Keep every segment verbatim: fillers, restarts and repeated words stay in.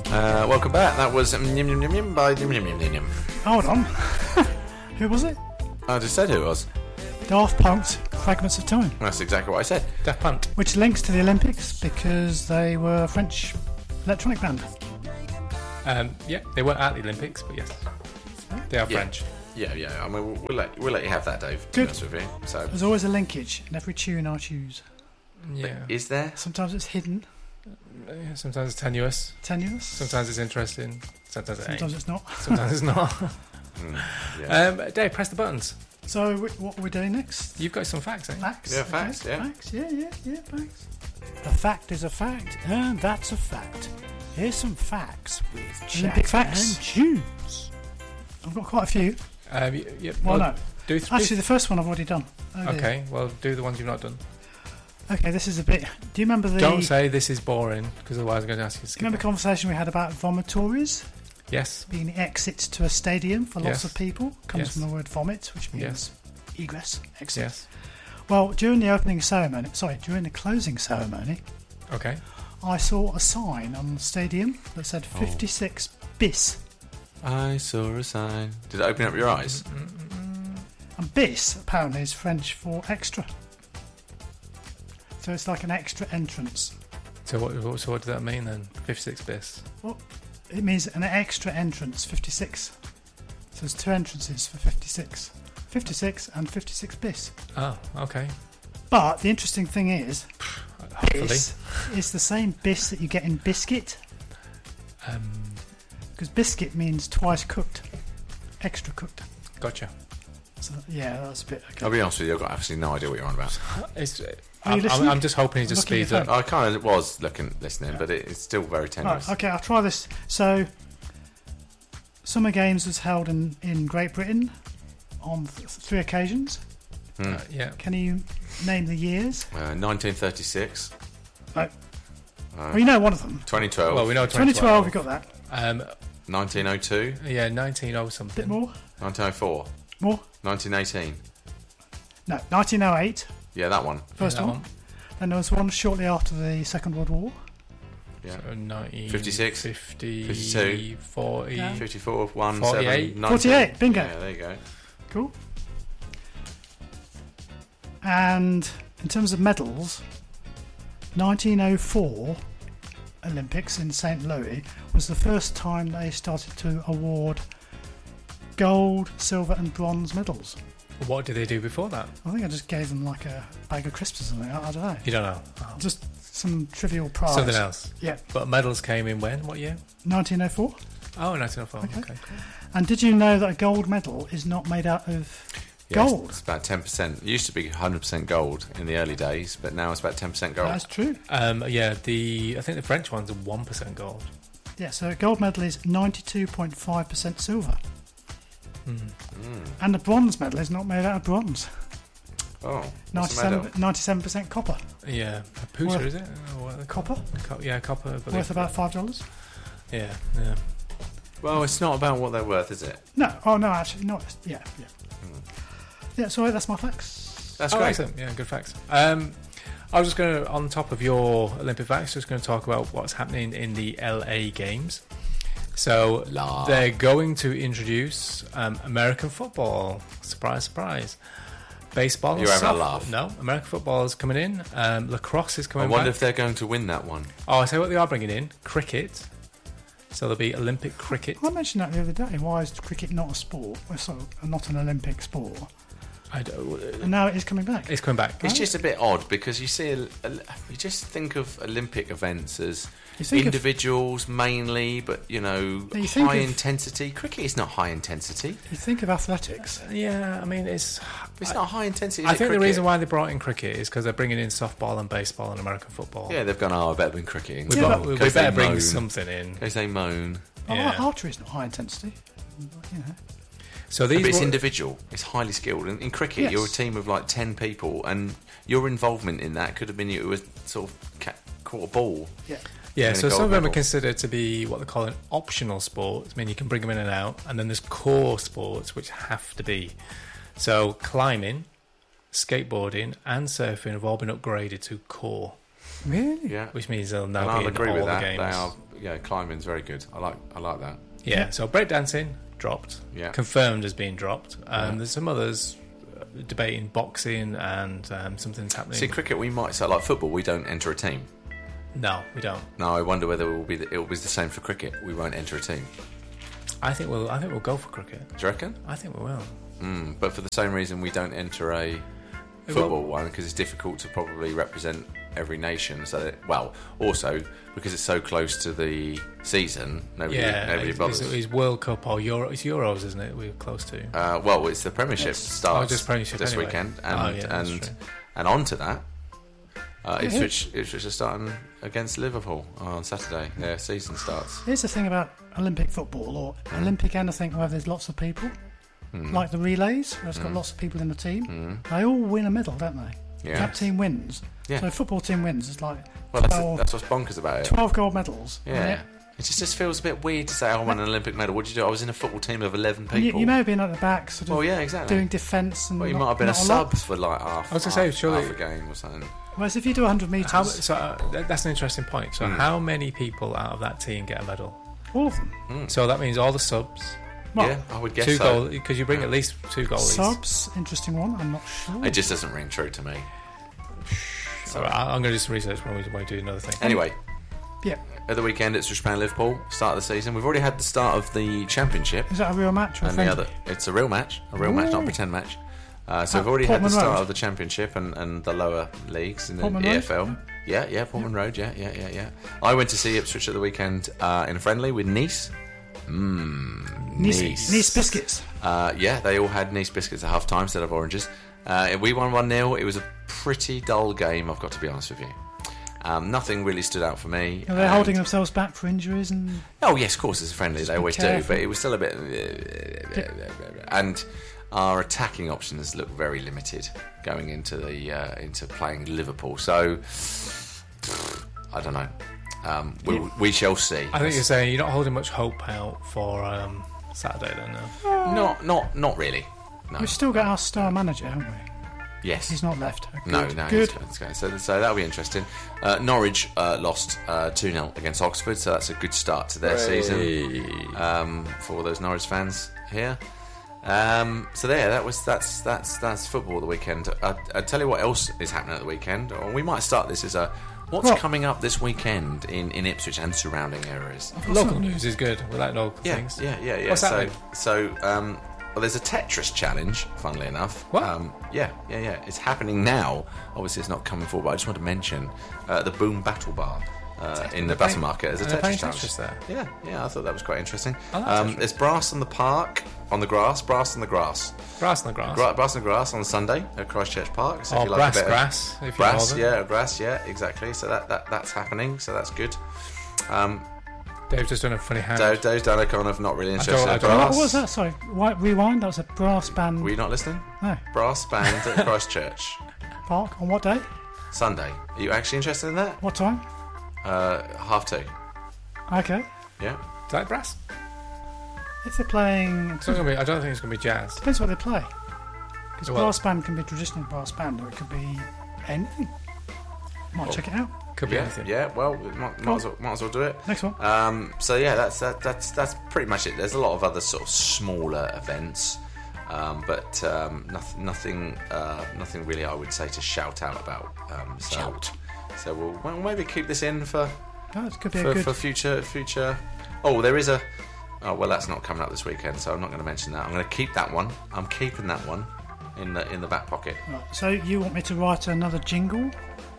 Uh, welcome back. That was um, Yim Yim Yim Yim by Yim Yim Yim Yim Yim. Hold on. Who was it? I just said who it was. Daft Punk's Fragments of Time. That's exactly what I said. Daft Punk. Which links to the Olympics because they were a French electronic band. Um, yeah, they weren't at the Olympics, but yes, they are Yeah. French. Yeah, yeah. I mean, we'll, we'll let we'll let you have that, Dave. To be Good. honest with you. So, There's always a linkage in every tune I choose. Yeah. is there? Sometimes it's hidden, Yeah, sometimes it's tenuous. tenuous. Sometimes it's interesting. Sometimes it ain't. Sometimes it's not. Sometimes it's not. Mm, yeah. um, Dave, press the buttons. So wh- what are we doing next? You've got some facts, eh? Facts. Yeah, facts, Okay, yeah. Facts. Yeah, yeah, yeah. Facts. A fact is a fact, and that's a fact. Here's some facts with Jack Olympic facts. and Junes. I've got quite a few. Um, y- yeah, Well, well, no. Do th- Actually, the first one I've already done. Oh, dear. okay, well, do the ones you've not done. Okay, this is a bit. Do you remember the? Don't say this is boring, because otherwise I'm going to ask you to Do you skip remember it. the conversation we had about vomitories Yes. being exits to a stadium for lots Yes. of people? Comes Yes. from the word vomit, which means Yes. egress, exit. Yes. Well, during the opening ceremony, sorry, during the closing ceremony, Okay. I saw a sign on the stadium that said Oh. fifty-six bis. I saw a sign. Did it open up your eyes? And bis apparently is French for extra. So it's like an extra entrance. So what, what, so what does that mean then? fifty-six bis. It means an extra entrance, fifty-six. So there's two entrances for fifty-six. fifty-six and fifty-six bis. Oh, okay. But the interesting thing is, Hopefully. bis is the same bis that you get in biscuit. Um, Because biscuit means twice cooked, extra cooked. gotcha. So yeah, that's a bit. Okay. I'll be honest with you. I've got absolutely no idea what you're on about. It's, Are you I'm, I'm, listening? I'm just hoping he I'm just looking at speeds your up. phone. I kind of was looking, listening, but it, it's still very tenuous. Right, okay, I'll try this. So, Summer Games was held in, in Great Britain on th- three occasions. Hmm. Uh, yeah. Can you name the years? Uh, nineteen thirty-six. No. Uh, Well, you know one of them. twenty twelve. Well, we know twenty twelve, we got that. Um, nineteen oh two. yeah, nineteen oh A something. bit more? nineteen oh four. More? nineteen eighteen. No, nineteen oh eight, Yeah, that one. first Yeah, that one. Then there was one shortly after the Second World War. Yeah. So nineteen fifty-six. fifty, fifty-two. forty. Yeah. fifty-four, one, forty-eight. seven, nineteen. forty-eight, bingo. Yeah, there you go. Cool. And in terms of medals, nineteen oh four Olympics in Saint Louis was the first time they started to award gold, silver, and bronze medals. What did they do before that? I think I just gave them like a bag of crisps or something. I, I don't know. You don't know. Just some trivial prize. Something else. Yeah, But medals came in when? What year? nineteen oh four. Oh, nineteen oh four. Okay. Okay. cool. And did you know that a gold medal is not made out of Yeah, it's- gold? It's about ten percent. It used to be one hundred percent gold in the early days, but now it's about ten percent gold. That's true. Um, yeah, the I think the French ones are one percent gold. Yeah, so a gold medal is ninety-two point five percent silver. Mm. Mm. And the bronze medal is not made out of bronze. Oh, what's it made of? ninety-seven percent copper. Yeah, a puta, Worth- is it? Or what are they Copper? called? Co- yeah, copper. I believe. Worth about five dollars. Yeah, yeah. Well, it's not about what they're worth, is it? No, oh no, actually, not. Yeah, yeah. Mm. Yeah, sorry, that's my facts. That's oh, great. excellent. Yeah, good facts. Um, I was just going to, on top of your Olympic facts, just going to talk about what's happening in the L A Games. So La. they're going to introduce um, American football. Surprise, surprise. Baseball. and You're having a soft- laugh. No, American football is coming in. Um, lacrosse is I coming wonder back. if they're going to win that one. Oh, I say what they are bringing in. Cricket. So there'll be Olympic cricket. I mentioned that the other day. Why is cricket not a sport? Well, so not an Olympic sport. I don't, And now it is coming back. it's coming back. It's just a bit odd because you see, a, a, you just think of Olympic events as You think of- individuals mainly, but you know, But you think high of- intensity. Cricket is not high intensity. You think of athletics. Yeah, I mean, it's. It's I, not high intensity. I is it, think the cricket? reason why they brought in cricket is because they're bringing in softball and baseball and American football. Yeah, they've gone. Oh, I better bring cricket in. we, Yeah, got- but- we, we Because they better bring moan. something in. In case they moan. Yeah. Oh, archery is not high intensity. You know. So But these it's were- individual. It's highly skilled. In, in cricket, Yes. you're a team of like ten people, and your involvement in that could have been you were sort of ca- caught a ball. Yeah. yeah, in a so some gold of them are medal. considered to be what they call an optional sport. I mean, you can bring them in and out, and then there's core sports which have to be. So climbing, skateboarding, and surfing have all been upgraded to core, Really? Yeah. which means they'll now And be I'll in agree all with the that. games. They are yeah, climbing's very good. I like I like that. Yeah, Yeah. so breakdancing dropped, Yeah. confirmed as being dropped. Um, Yeah. There's some others uh, debating boxing and um, something's happening. See, cricket, we might say like football, we don't enter a team. No, we don't. No, I wonder whether it will be the, it will be the same for cricket. We won't enter a team. I think we'll. I think we'll go for cricket. Do you reckon? I think we will. Mm, but for the same reason, we don't enter a football one because it's difficult to probably represent every nation. So, that, well, also because it's so close to the season, nobody, Yeah, nobody it's, bothers. it's, it's World Cup or Euro. It's Euros, isn't it? We're close to. Uh, well, it's the Premiership starts Oh, just Premiership this anyway. weekend, and Oh, yeah, that's and true. and on to that, uh, Yeah. Ipswich, Ipswich are starting against Liverpool on Saturday. Their season starts. Here's the thing about Olympic football or Olympic anything where there's lots of people, Mm. like the relays, where it's got Mm. lots of people in the team. Mm. They all win a medal, don't they? Yeah. That team wins. Yeah. So a football team wins. It's like Well, that's, twelve, that's what's bonkers about it. twelve gold medals. Yeah. And It just, just feels a bit weird to say, "I won an Olympic medal." What did you do? I was in a football team of eleven and you, people. you may have been at the back, sort of well, yeah, exactly. doing defence and well, you not, might have been a not sub lot. for like half, I was gonna half, say, surely- half a game or something. Whereas if you do one hundred metres, How, so uh, that, that's an interesting point. So Mm. how many people out of that team get a medal? all of them. Mm. So that means all the subs, Well, yeah, I would guess two so. goal because you bring at least two goalies. subs, interesting one. I'm not sure. It just doesn't ring true to me. So I, I'm going to do some research when we, when we do another thing. Anyway, Yeah. at the weekend, it's Japan Liverpool. Start of the season. We've already had the start of the championship. Is that a real match or a And the friendly? other, it's a real match, a real match, not a Ooh. pretend match. Uh, so At we've already had the Portman start Road? of the championship and, and the lower leagues in the Portman E Road? F L. Yeah, yeah, Portman Road. Yeah, yeah, yeah, yeah. I went to see Ipswich at the weekend uh, in a friendly with Nice. Mmm, Nice, Nice. Nice biscuits. Uh, yeah, they all had Nice biscuits at half time instead of oranges. Uh, we won one nil. It was a pretty dull game, I've got to be honest with you. Um, nothing really stood out for me. Are they and- holding themselves back for injuries and Oh yes, of course, it's a friendly. They be always do, careful. but it was still a bit. uh, And our attacking options look very limited going into the uh, into playing Liverpool. So I don't know. Um, we, we shall see. I think you're saying you're not holding much hope out for um, Saturday, then. No. not not not really. No. we've still got our star manager, haven't we? Yes. He's not left. No, Good. no, Good. it's, it's going. So, so that'll be interesting. Uh, Norwich uh, lost uh, two nil against Oxford, so that's a good start to their season um, for all those Norwich fans here. Um, so there, that was that's that's that's football the weekend. I, I tell you what else is happening at the weekend, or we might start this as a what's What? coming up this weekend in, in Ipswich and surrounding areas. Local news is good. We like local Yeah, things. yeah, yeah, yeah. What's that so, like? so um, well, there's a Tetris challenge. Funnily enough, What? Um, yeah, yeah, yeah. It's happening now. Obviously, it's not coming forward, but I just want to mention uh, the Boom Battle Bar uh, in the They're Batter playing- Market as a they're Tetris playing challenge. Tetris there. Yeah, yeah. I thought that was quite interesting. I like um, Tetris. there's brass on the park, on the grass, brass on the grass, Brass on the grass. Gra- brass on the grass on Sunday at Christchurch Park. So or if you like brass a bit of- grass, if you brass, know yeah, grass, yeah, exactly. So that, that that's happening. So that's good. Um, Dave's just done a funny hand. Dave, Dave's done a kind of not really I interested don't- I in don't- What brass. was that? Sorry, Wi- rewind. That was a brass band. Were you not listening? No, Brass band at Christchurch. park on what day? Sunday. Are you actually interested in that? What time? Uh, half two. Okay. Yeah. Is that brass? If they're playing, It's not gonna be, I don't think it's going to be jazz. depends what they play. Because Well- brass band can be a traditional brass band, or it could be anything. Might Oh. check it out. Could be Yeah. anything. Yeah. Well, we might, might, as well, might as well do it. Next one. Um, so yeah, that's that, that's that's pretty much it. There's a lot of other sort of smaller events, um, but um, nothing nothing uh, nothing really I would say to shout out about. Um, so, Shout. So we'll, we'll maybe keep this in for Oh, it could be a for, good. for future future. Oh, there is a. Oh well, that's not coming up this weekend, so I'm not going to mention that. I'm going to keep that one. I'm keeping that one in the in the back pocket. Right, so you want me to write another jingle?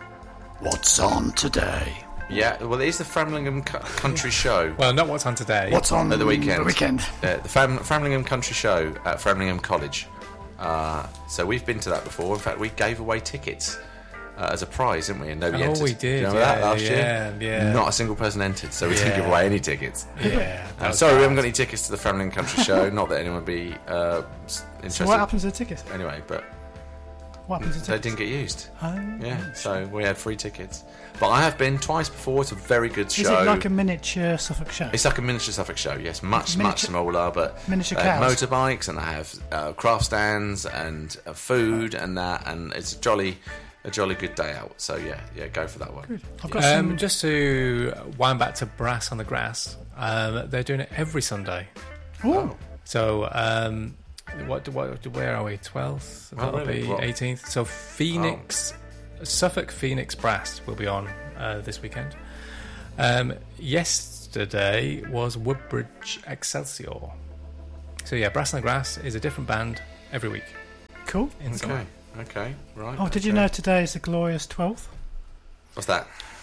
What's on today? Yeah, well, it is the Framlingham Cu- Country Show Well, not what's on today. What's on at the weekend. The weekend. Uh, the Fram- Framlingham Country Show at Framlingham College. Uh, so we've been to that before. In fact, we gave away tickets uh, as a prize, didn't we? And nobody Oh, entered. we Do you did, remember that yeah, last yeah, year? yeah. Not a single person entered, so we didn't Yeah. give away any tickets. Yeah. that Uh, was sorry, we bad. haven't got any tickets to the Framlingham Country Show. Not that anyone would be uh, s- interested. So what happens to the ticket? Anyway, but What happens to they the didn't ticket? get used. Oh. Yeah, so we had free tickets. But I have been twice before. It's a very good Is show. it like a miniature Suffolk show? It's like a miniature Suffolk show, yes, much, Miniature- much smaller, but miniature they have cows. motorbikes and they have uh, craft stands and uh, food and that, and it's a jolly, a jolly good day out. So yeah, yeah, go for that one. Good. I've got Um, some. just to wind back to Brass on the Grass, um, they're doing it every Sunday. Oh, So, um, what, what, where are we? twelfth? Oh, That'll really? be What? eighteenth. So, Phoenix, Suffolk Phoenix Brass will be on uh, this weekend. Um, yesterday was Woodbridge Excelsior. So, yeah, Brass on the Grass is a different band every week. cool. In summer. Okay, okay, right. Oh, did you okay. know today is the glorious twelfth? What's that?